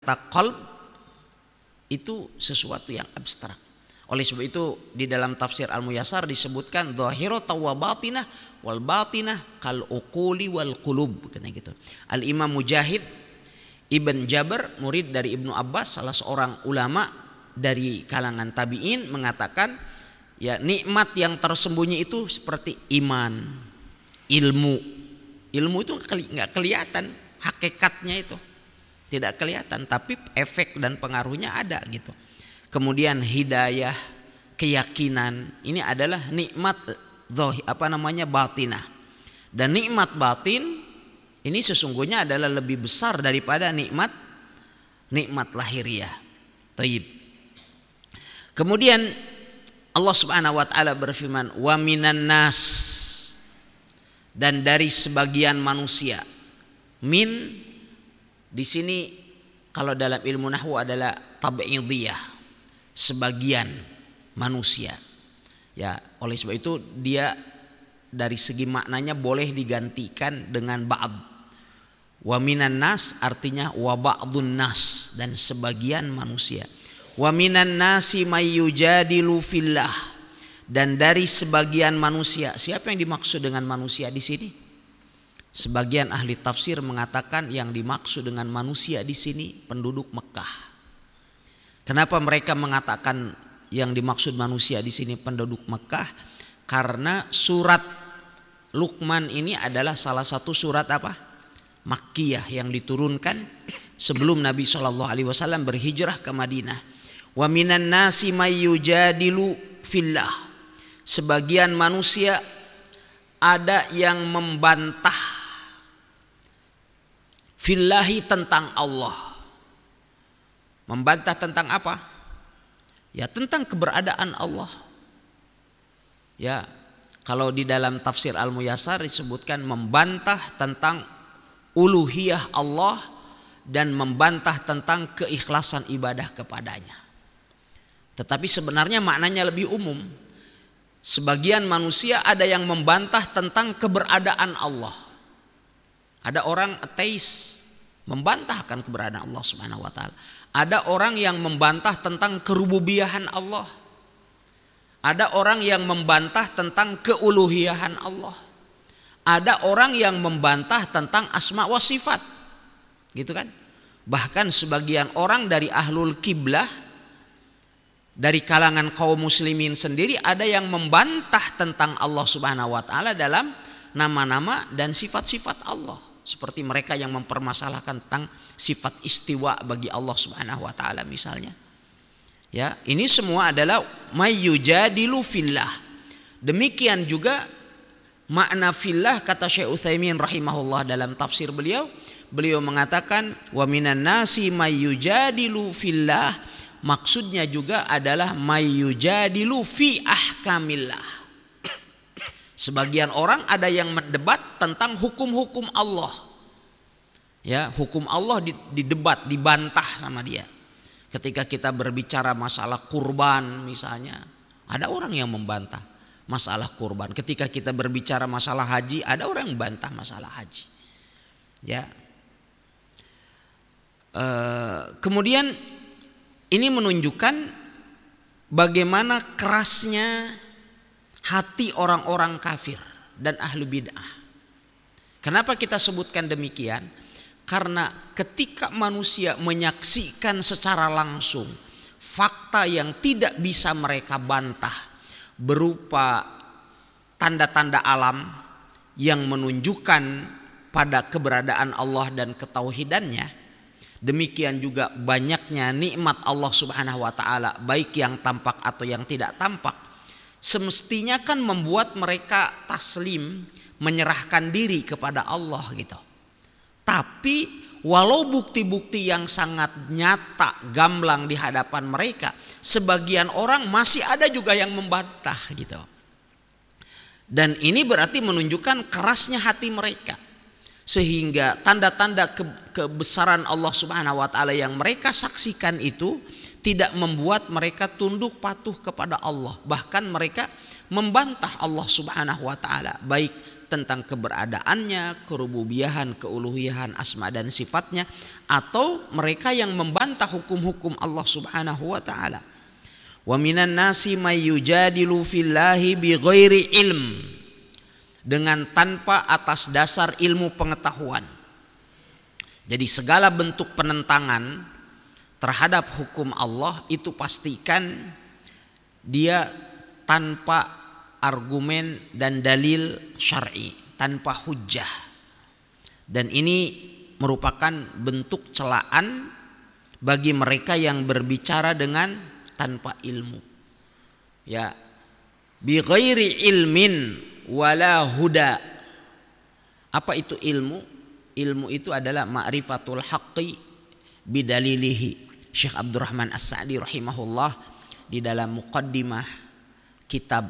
kata qalb itu sesuatu yang abstrak. Oleh sebab itu di dalam tafsir Al-Muyassar disebutkan zahiratan wa batinah wal batinah kal uquli wal qulub, katanya gitu. Al-Imam Mujahid Ibn Jabr, murid dari Ibnu Abbas, salah seorang ulama dari kalangan tabi'in, mengatakan ya nikmat yang tersembunyi itu seperti iman, ilmu. Ilmu itu nggak kelihatan, hakikatnya itu tidak kelihatan, tapi efek dan pengaruhnya ada gitu. Kemudian hidayah, keyakinan, ini adalah nikmat batinah. Dan nikmat batin ini sesungguhnya adalah lebih besar daripada nikmat lahiriah. Taib. Kemudian Allah Subhanahu wa taala berfirman, "Wa minan nas", dan dari sebagian manusia. Min di sini kalau dalam ilmu nahwu adalah tab'idiyah, sebagian manusia. Ya, oleh sebab itu dia dari segi maknanya boleh digantikan dengan ba'd. Wa minan nas artinya wa ba'dun nas, dan sebagian manusia. Wa minan nasi may yujadilu fillah, dan dari sebagian manusia. Siapa yang dimaksud dengan manusia di sini? Sebagian ahli tafsir mengatakan yang dimaksud dengan manusia di sini penduduk Mekah. Kenapa mereka mengatakan yang dimaksud manusia di sini penduduk Mekah? Karena surat Luqman ini adalah salah satu surat apa? Makkiyah yang diturunkan sebelum Nabi SAW berhijrah ke Madinah. Wa minan nasi may yujadilu fillah. Sebagian manusia ada yang membantah fillahi, tentang Allah. Membantah tentang apa? Ya, tentang keberadaan Allah. Ya, kalau di dalam tafsir Al-Muyassar disebutkan membantah tentang uluhiyah Allah dan membantah tentang keikhlasan ibadah kepadanya. Tetapi sebenarnya maknanya lebih umum. Sebagian manusia ada yang membantah tentang keberadaan Allah. Ada orang ateis membantahkan keberadaan Allah Subhanahu wa taala. Ada orang yang membantah tentang kerububiyahan Allah. Ada orang yang membantah tentang keuluhiyahan Allah. Ada orang yang membantah tentang asma wa sifat. Gitu kan? Bahkan sebagian orang dari ahlul kiblah, dari kalangan kaum muslimin sendiri, ada yang membantah tentang Allah Subhanahu wa taala dalam nama-nama dan sifat-sifat Allah. Seperti mereka yang mempermasalahkan tentang sifat istiwa bagi Allah Subhanahu wa taala misalnya. Ya, ini semua adalah mayyujadilu fillah. Demikian juga makna fillah kata Syekh Utsaimin rahimahullah dalam tafsir beliau mengatakan wa minan nasi mayyujadilu fillah, maksudnya juga adalah mayyujadilu fi ahkamillah. Sebagian orang ada yang mendebat tentang hukum-hukum Allah. Ya, hukum Allah didebat, dibantah sama dia. Ketika kita berbicara masalah kurban misalnya, ada orang yang membantah masalah kurban. Ketika kita berbicara masalah haji, ada orang yang membantah masalah haji. Ya. Kemudian ini menunjukkan bagaimana kerasnya hati orang-orang kafir dan ahlu bid'ah. Kenapa kita sebutkan demikian? Karena ketika manusia menyaksikan secara langsung fakta yang tidak bisa mereka bantah berupa tanda-tanda alam yang menunjukkan pada keberadaan Allah dan ketauhidannya, demikian juga banyaknya nikmat Allah Subhanahu wa taala baik yang tampak atau yang tidak tampak, semestinya kan membuat mereka taslim, menyerahkan diri kepada Allah gitu. Tapi walau bukti-bukti yang sangat nyata gamblang di hadapan mereka, sebagian orang masih ada juga yang membantah gitu. Dan ini berarti menunjukkan kerasnya hati mereka, sehingga tanda-tanda kebesaran Allah Subhanahu wa taala yang mereka saksikan itu tidak membuat mereka tunduk patuh kepada Allah. Bahkan mereka membantah Allah Subhanahu wa taala, baik tentang keberadaannya, kerububiyahan, keuluhiyahan, asma dan sifatnya, atau mereka yang membantah hukum-hukum Allah Subhanahu wa taala. Wa minan nasi may yujadilu fillahi bighairi ilm, dengan tanpa atas dasar ilmu pengetahuan. Jadi segala bentuk penentangan terhadap hukum Allah itu pastikan dia tanpa argumen dan dalil syar'i, tanpa hujjah. Dan ini merupakan bentuk celaan bagi mereka yang berbicara dengan tanpa ilmu. Ya, bi ghairi ilmin wala huda. Apa itu ilmu? Ilmu itu adalah ma'rifatul haqqi bidalilihi. Syekh Abdurrahman As-Sa'di rahimahullah di dalam muqaddimah kitab